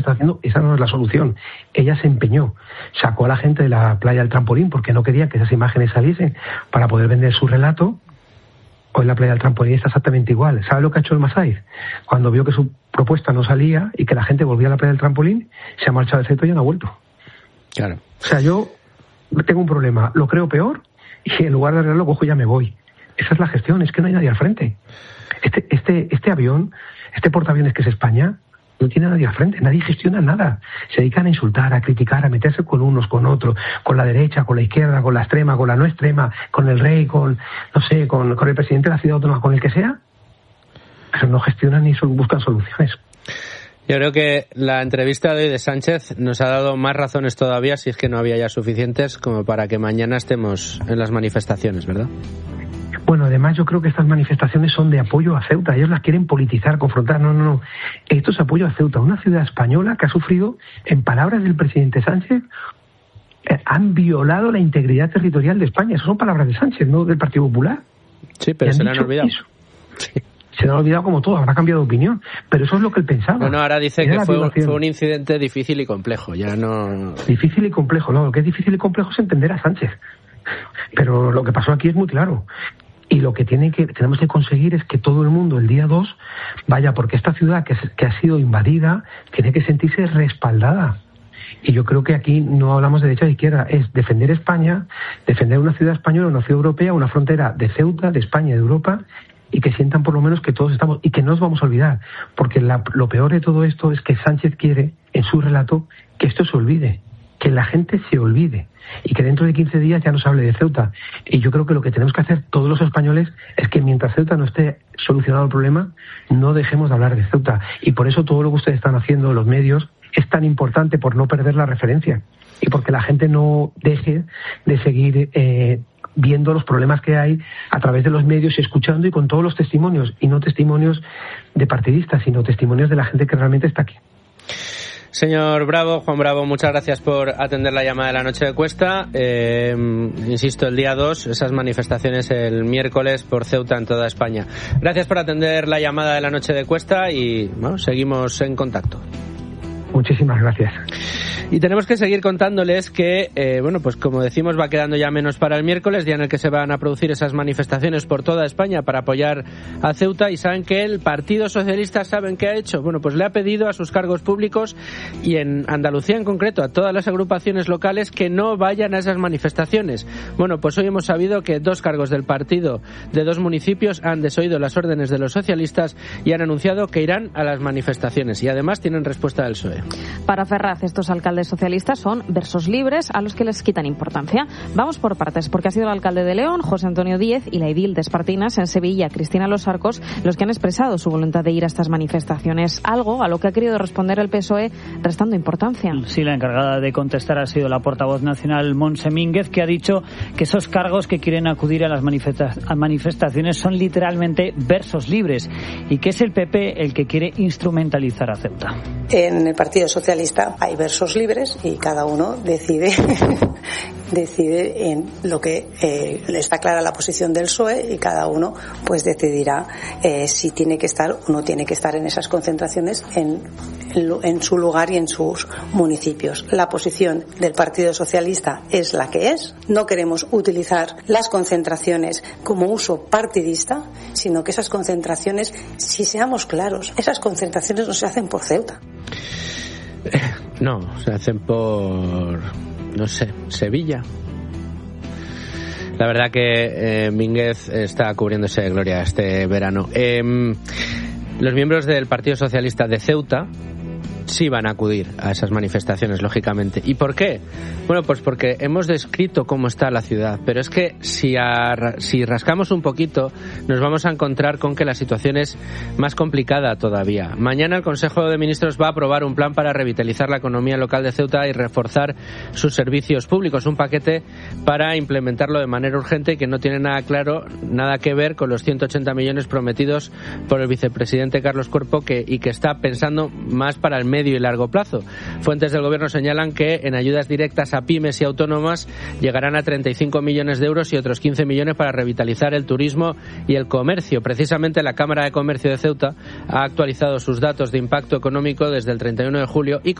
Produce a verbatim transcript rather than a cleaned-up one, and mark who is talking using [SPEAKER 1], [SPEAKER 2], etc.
[SPEAKER 1] está haciendo, esa no es la solución. Ella se empeñó, sacó a la gente de la playa del Trampolín porque no quería que esas imágenes saliesen para poder vender su relato. Hoy la playa del Trampolín está exactamente igual. ¿Sabe lo que ha hecho el Masaiz? Cuando vio que su propuesta no salía y que la gente volvía a la playa del Trampolín, se ha marchado de Ceuta y no ha vuelto.
[SPEAKER 2] Claro.
[SPEAKER 1] O sea, yo tengo un problema, lo creo peor y en lugar de arreglarlo cojo y ya me voy. Esa es la gestión, es que no hay nadie al frente. Este, este, este avión, este portaaviones que es España, no tiene nadie al frente, nadie gestiona nada. Se dedican a insultar, a criticar, a meterse con unos, con otros, con la derecha, con la izquierda, con la extrema, con la no extrema, con el rey, con, no sé, con, con el presidente de la ciudad autónoma, con el que sea. Pero no gestionan ni buscan soluciones.
[SPEAKER 2] Yo creo que la entrevista de hoy de Sánchez nos ha dado más razones todavía, si es que no había ya suficientes, como para que mañana estemos en las manifestaciones, ¿verdad?
[SPEAKER 1] Bueno, además yo creo que estas manifestaciones son de apoyo a Ceuta. Ellos las quieren politizar, confrontar. No, no, no. Esto es apoyo a Ceuta, una ciudad española que ha sufrido, en palabras del presidente Sánchez, eh, han violado la integridad territorial de España. Esas son palabras de Sánchez, no del Partido Popular.
[SPEAKER 2] Sí, pero se le han olvidado.
[SPEAKER 1] Sí. Se le han olvidado como todo, habrá cambiado de opinión. Pero eso es lo que él pensaba.
[SPEAKER 2] No, no, ahora dice que fue, fue un incidente difícil y complejo. Ya no.
[SPEAKER 1] Difícil y complejo, no. Lo que es difícil y complejo es entender a Sánchez. Pero lo que pasó aquí es muy claro. Y lo que tiene que tenemos que conseguir es que todo el mundo el día dos vaya, porque esta ciudad que, que ha sido invadida tiene que sentirse respaldada. Y yo creo que aquí no hablamos de derecha o de izquierda, es defender España, defender una ciudad española, una ciudad europea, una frontera de Ceuta, de España, de Europa, y que sientan por lo menos que todos estamos, y que no nos vamos a olvidar, porque la, lo peor de todo esto es que Sánchez quiere, en su relato, que esto se olvide, que la gente se olvide y que dentro de quince días ya no se hable de Ceuta. Y yo creo que lo que tenemos que hacer todos los españoles es que mientras Ceuta no esté solucionado el problema, no dejemos de hablar de Ceuta. Y por eso todo lo que ustedes están haciendo, los medios, es tan importante, por no perder la referencia y porque la gente no deje de seguir eh, viendo los problemas que hay a través de los medios y escuchando y con todos los testimonios, y no testimonios de partidistas, sino testimonios de la gente que realmente está aquí.
[SPEAKER 2] Señor Bravo, Juan Bravo, muchas gracias por atender la llamada de la noche de Cuesta. Eh, insisto, el día dos, esas manifestaciones el miércoles por Ceuta en toda España. Gracias por atender la llamada de la noche de Cuesta y bueno, seguimos en contacto.
[SPEAKER 1] Muchísimas gracias.
[SPEAKER 2] Y tenemos que seguir contándoles que, eh, bueno, pues como decimos, va quedando ya menos para el miércoles, día en el que se van a producir esas manifestaciones por toda España para apoyar a Ceuta. Y saben que el Partido Socialista, ¿saben qué ha hecho? Bueno, pues le ha pedido a sus cargos públicos y en Andalucía en concreto a todas las agrupaciones locales que no vayan a esas manifestaciones. Bueno, pues hoy hemos sabido que dos cargos del partido de dos municipios han desoído las órdenes de los socialistas y han anunciado que irán a las manifestaciones y además tienen respuesta del P S O E.
[SPEAKER 3] Para Ferraz, estos alcaldes socialistas son versos libres a los que les quitan importancia. Vamos por partes, porque ha sido el alcalde de León, José Antonio Díez, y la edil de Espartinas, en Sevilla, Cristina Los Arcos, los que han expresado su voluntad de ir a estas manifestaciones. Algo a lo que ha querido responder el P S O E restando importancia.
[SPEAKER 4] Sí, la encargada de contestar ha sido la portavoz nacional Montse Mínguez, que ha dicho que esos cargos que quieren acudir a las manifesta- a manifestaciones son literalmente versos libres y que es el P P el que quiere instrumentalizar a Ceuta.
[SPEAKER 5] En el Partido Socialista hay versos libres y cada uno decide decide en lo que eh, está clara la posición del P S O E y cada uno pues decidirá eh, si tiene que estar o no tiene que estar en esas concentraciones en, en, en su lugar y en sus municipios. La posición del Partido Socialista es la que es. No queremos utilizar las concentraciones como uso partidista, sino que esas concentraciones, si seamos claros, esas concentraciones no se hacen por Ceuta.
[SPEAKER 2] No, se hacen por, no sé, Sevilla. La verdad que eh, Mínguez está cubriéndose de gloria este verano. Eh, los miembros del Partido Socialista de Ceuta sí van a acudir a esas manifestaciones, lógicamente. ¿Y por qué? Bueno, pues porque hemos descrito cómo está la ciudad, pero es que si, a, si rascamos un poquito nos vamos a encontrar con que la situación es más complicada todavía. Mañana el Consejo de Ministros va a aprobar un plan para revitalizar la economía local de Ceuta y reforzar sus servicios públicos, un paquete para implementarlo de manera urgente y que no tiene nada claro, nada que ver con los ciento ochenta millones prometidos por el vicepresidente Carlos Cuerpo que, y que está pensando más para el medio medio y largo plazo. Fuentes del Gobierno señalan que en ayudas directas a pymes y autónomas llegarán a treinta y cinco millones de euros y otros quince millones para revitalizar el turismo y el comercio. Precisamente la Cámara de Comercio de Ceuta ha actualizado sus datos de impacto económico desde el treinta y uno de julio y